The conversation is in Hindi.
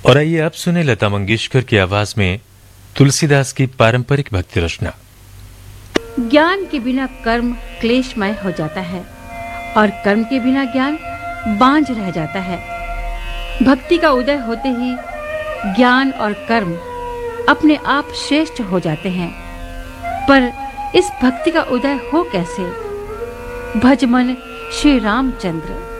और आइए अब सुने लता मंगेशकर की आवाज में तुलसीदास की पारंपरिक भक्ति रचना। ज्ञान के बिना कर्म क्लेशमय हो जाता है और कर्म के बिना ज्ञान बांझ रह जाता है। भक्ति का उदय होते ही ज्ञान और कर्म अपने आप श्रेष्ठ हो जाते हैं। पर इस भक्ति का उदय हो कैसे? भज मन श्री रामचंद्र।